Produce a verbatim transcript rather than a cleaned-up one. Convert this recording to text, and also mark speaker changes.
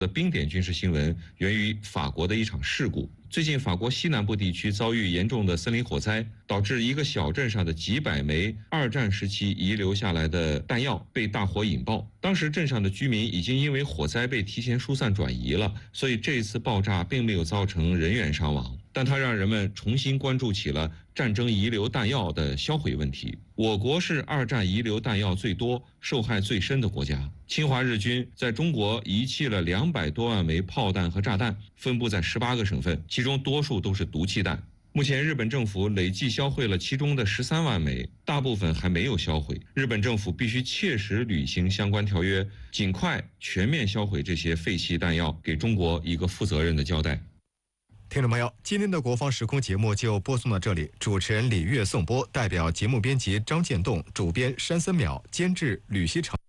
Speaker 1: 的冰点军事新闻源于法国的一场事故。最近，法国西南部地区遭遇严重的森林火灾，导致一个小镇上的几百枚二战时期遗留下来的弹药被大火引爆。当时镇上的居民已经因为火灾被提前疏散转移了，所以这一次爆炸并没有造成人员伤亡。但它让人们重新关注起了战争遗留弹药的销毁问题。我国是二战遗留弹药最多、受害最深的国家。侵华日军在中国遗弃了两百多万枚炮弹和炸弹，分布在十八个省份，其中多数都是毒气弹。目前，日本政府累计销毁了其中的十三万枚，大部分还没有销毁。日本政府必须切实履行相关条约，尽快全面销毁这些废弃弹药，给中国一个负责任的交代。
Speaker 2: 听众朋友，今天的国防时空节目就播送到这里。主持人李月颂播，代表节目编辑张建栋，主编山森淼，监制吕希成。